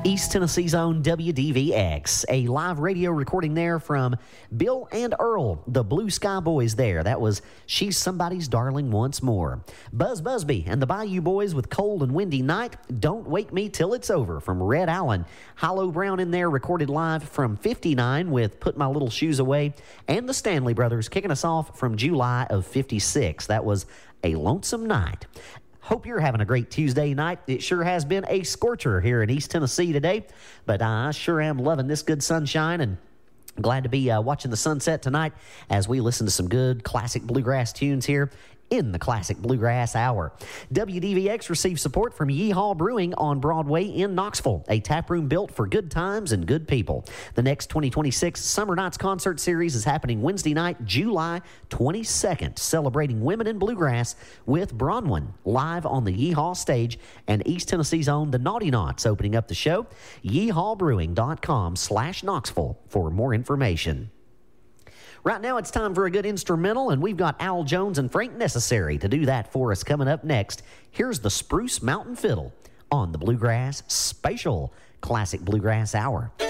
East Tennessee's own WDVX, a live radio recording there from Bill and Earl, the Blue Sky Boys there. That was She's Somebody's Darling Once More. Buzz Busby and the Bayou Boys with Cold and Windy Night, Don't Wake Me Till It's Over from Red Allen. Hollow Brown in there recorded live from 59 with Put My Little Shoes Away. And the Stanley Brothers kicking us off from July of 56. That was A Lonesome Night. Hope you're having a great Tuesday night. It sure has been a scorcher here in East Tennessee today, but I sure am loving this good sunshine and glad to be watching the sunset tonight as we listen to some good classic bluegrass tunes here in the Classic Bluegrass Hour. WDVX receives support from Yeehaw Brewing on Broadway in Knoxville, a tap room built for good times and good people. The next 2026 Summer Nights Concert Series is happening Wednesday night, July 22nd, celebrating women in bluegrass with Bronwyn live on the Yeehaw stage and East Tennessee's own The Naughty Knots opening up the show. YeehawBrewing.com/Knoxville for more information. Right now, it's time for a good instrumental, and we've got Al Jones and Frank Necessary to do that for us coming up next. Here's the Spruce Mountain Fiddle on the Bluegrass Spatial Classic Bluegrass Hour.